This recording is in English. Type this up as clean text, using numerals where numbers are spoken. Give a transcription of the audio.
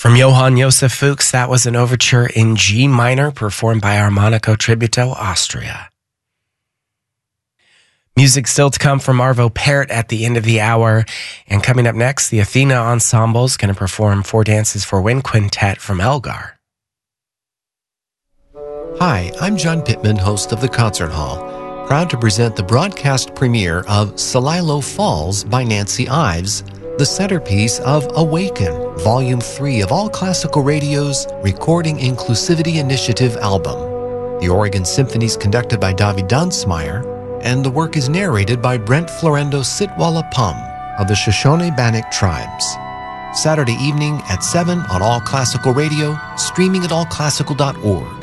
From Johann Josef Fuchs, that was an overture in G minor performed by Armonico Tributo, Austria. Music still to come from Arvo Pärt at the end of the hour. And coming up next, the Athena Ensemble is going to perform Four Dances for Wind Quintet from Elgar. Hi, I'm John Pittman, host of The Concert Hall, proud to present the broadcast premiere of Celilo Falls by Nancy Ives, the centerpiece of Awaken, Volume 3 of All Classical Radio's Recording Inclusivity Initiative album. The Oregon Symphony is conducted by David Dunsmeyer, and the work is narrated by Brent Florendo Sitwalla Pum of the Shoshone Bannock Tribes. Saturday evening at 7 on All Classical Radio, streaming at allclassical.org.